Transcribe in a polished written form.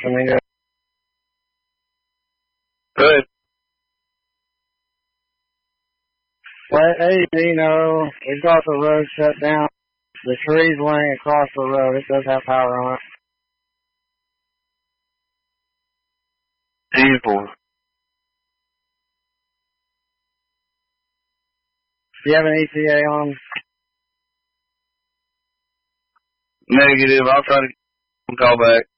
something good. Good. Let AEP know we've got the road shut down. The tree's laying across the road. It does have power on it. Evil. Do you have an ETA on? Negative. I'll try to call back.